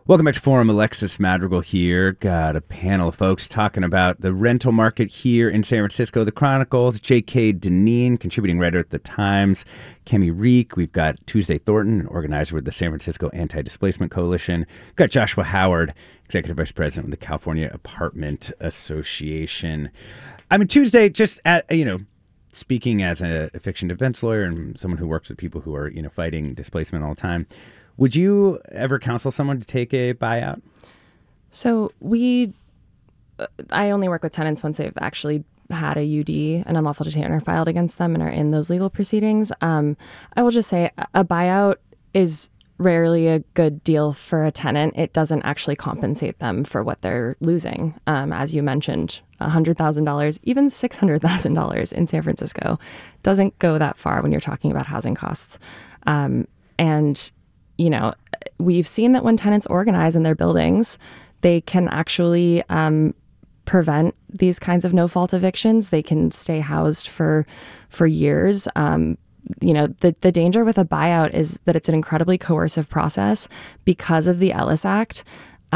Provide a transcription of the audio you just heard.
Welcome back to Forum. Alexis Madrigal here. Got a panel of folks talking about the rental market here in San Francisco. The Chronicles, J.K. Dineen, contributing writer at The Times, Kemi Reek. We've got Tuesday Thornton, an organizer with the San Francisco Anti-Displacement Coalition. We've got Joshua Howard, executive vice president with the California Apartment Association. I mean, Tuesday, just speaking as a fiction defense lawyer and someone who works with people who are, fighting displacement all the time, would you ever counsel someone to take a buyout? So I only work with tenants once they've actually had a UD, an unlawful detainer, filed against them and are in those legal proceedings. I will just say a buyout is rarely a good deal for a tenant. It doesn't actually compensate them for what they're losing. As you mentioned, $100,000, even $600,000 in San Francisco doesn't go that far when you're talking about housing costs. We've seen that when tenants organize in their buildings, they can actually prevent these kinds of no-fault evictions. They can stay housed for years. The danger with a buyout is that it's an incredibly coercive process because of the Ellis Act.